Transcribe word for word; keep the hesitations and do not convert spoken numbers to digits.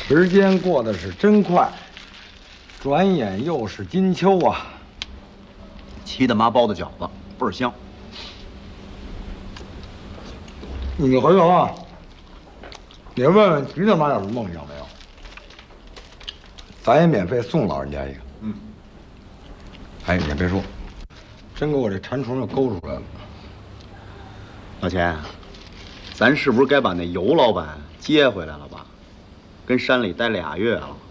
时间过得是真快，转眼又是金秋啊！ 齐大妈包的饺子倍儿香。 你回头啊，你问问齐大妈有什么梦想没有？咱也免费送老人家一个。 嗯。 哎，你别说，真给我这馋虫又勾出来了。 老钱，咱是不是该把那尤老板接回来了吧？跟山里待俩月了。